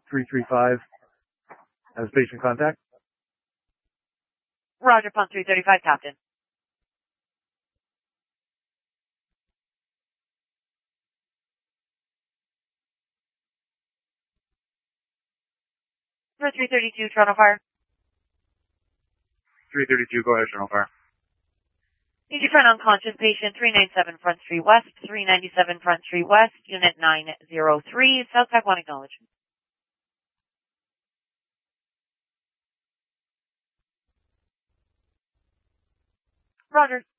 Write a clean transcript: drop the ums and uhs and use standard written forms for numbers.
335 as patient contact. Roger, pump 335, Captain. For 332, Toronto Fire. 332, go ahead, Toronto Fire. Need your friend unconscious patient, 397 Front Street West, 397 Front Street West, Unit 903, South Pack 1 acknowledged. Roger.